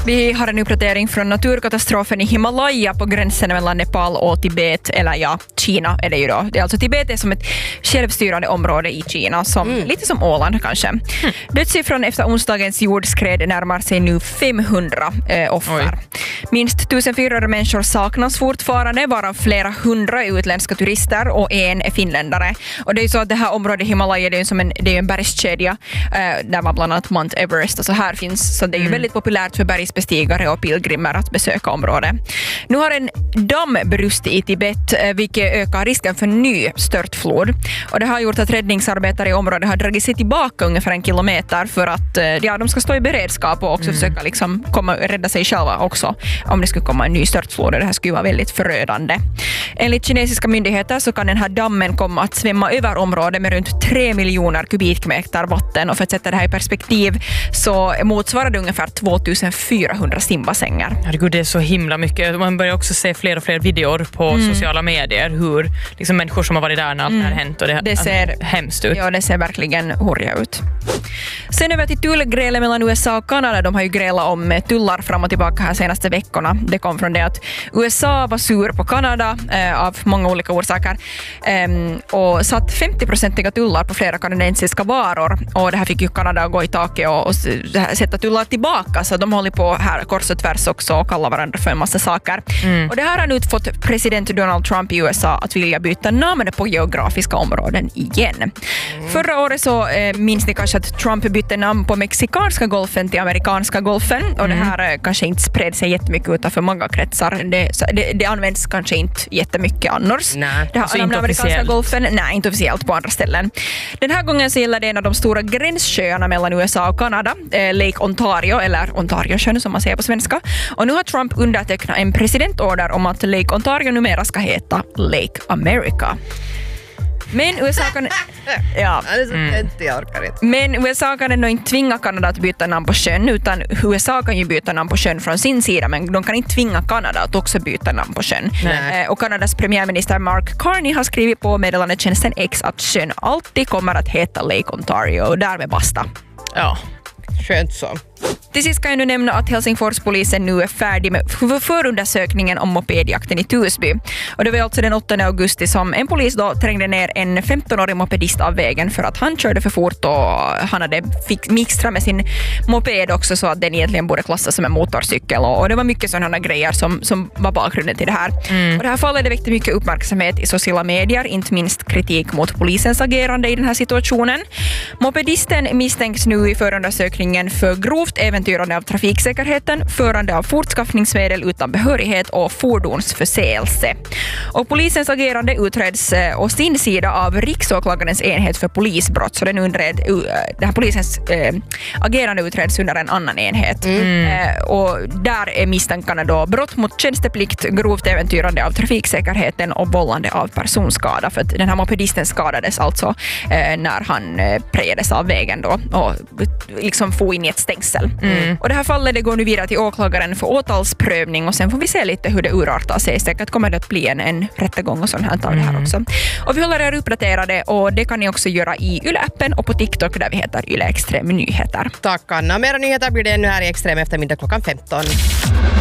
Vi har en uppdatering från naturkatastrofen i Himalaya på gränsen mellan Nepal och Tibet, eller ja, Kina är det ju då. Det är alltså Tibet är som ett självstyrande område i Kina, som lite som Åland kanske. Dödssiffran efter onsdagens jordskred närmar sig nu 500 offer. Oj. Minst 1400 människor saknas fortfarande, varav flera hundra utländska turister och en är finländare. Och det är ju så att det här området Himalaya, det är ju en bergskedja där man bland annat Mount Everest och så här finns, så det är ju väldigt populärt för bergsbestigare och pilgrimer att besöka området. Nu har en damm brustit i Tibet, vilket ökar risken för ny störtflod. Och det har gjort att räddningsarbetare i området har dragit sig tillbaka ungefär 1 kilometer för att de ska stå i beredskap och också försöka liksom rädda sig själva också om det skulle komma en ny störtflod. Det här skulle vara väldigt förödande. Enligt kinesiska myndigheter så kan den här dammen komma att svämma över området med runt 3 miljoner kubikmeter vatten, och för att sätta det här i perspektiv så motsvarar det ungefär 2400 simbassänger. Herregud, det är så himla mycket. Man börjar också se fler och fler videor på sociala medier hur liksom människor som har varit där när allt det här hänt, och det ser hemskt ut. Ja, det ser verkligen horriga ut. Sen över till tullgrälet mellan USA och Kanada. De har ju grälat om tullar fram och tillbaka här senaste veckorna. Det kom från det att USA var sur på Kanada av många olika orsaker och satt 50% tullar på flera kanadensiska varor, och det här fick ju Kanada att gå i taket och sätta tullar tillbaka, så de håller på här kors och tvärs också och kallar varandra för en massa saker. Och det här har nu fått president Donald Trump i USA att vilja byta namn på geografiska områden igen. Förra året så minns ni kanske att Trump bytte namn på mexikanska golfen till amerikanska golfen, och det här kanske inte spred sig jättemycket utanför många kretsar. Det används kanske inte jättemycket annars. Nej, det har den amerikanska golfen, nej, inte officiellt på andra ställen. Den här gången så gäller det en av de stora gränssjöarna mellan USA och Kanada, Lake Ontario, eller Ontario-sjön som man säger på svenska. Och nu har Trump undertecknat en presidentorder om att Lake Ontario numera ska heta Lake America. Men USA kan... Ja. Men USA kan ändå inte tvinga Kanada att byta namn på sjön, utan USA kan ju byta namn på sjön från sin sida, men de kan inte tvinga Kanada att också byta namn på sjön. Och Kanadas premiärminister Mark Carney har skrivit på meddelandetjänsten X att sjön alltid kommer att heta Lake Ontario, och därmed basta. Ja, skönt så. Till sist kan jag nu nämna att Helsingforspolisen nu är färdig med förundersökningen om mopedjakten i Tusby. Och det var alltså den 8 augusti som en polis då trängde ner en 15-årig mopedist av vägen för att han körde för fort, och han hade mixtrat med sin moped också, så att den egentligen borde klassas som en motorcykel. Och det var mycket sådana grejer som var bakgrunden till det här. Och det här fallet väckte mycket uppmärksamhet i sociala medier, inte minst kritik mot polisens agerande i den här situationen. Mopedisten misstänks nu i förundersökningen för grovt äventyrande av trafiksäkerheten, förande av fortskaffningsmedel utan behörighet och fordonsförseelse. Och polisens agerande utreds å sin sida av Riksåklagarens enhet för polisbrott, så det här polisens agerande utreds under en annan enhet. Och där är misstankarna då brott mot tjänsteplikt, grovt äventyrande av trafiksäkerheten och vållande av personskada, för att den här mopedisten skadades alltså när han prejades av vägen då och liksom få in i ett stängsel. Och det här fallet det går nu vidare till åklagaren för åtalsprövning, och sen får vi se lite hur det urartar sig. Säkert kommer det att bli en rättegång och sånt här av det här också. Och vi håller er uppdaterade, och det kan ni också göra i Yle-appen och på TikTok där vi heter Yle Extrem Nyheter. Tack Anna. Mera nyheter blir det nu här i Extrem eftermiddag klockan 15.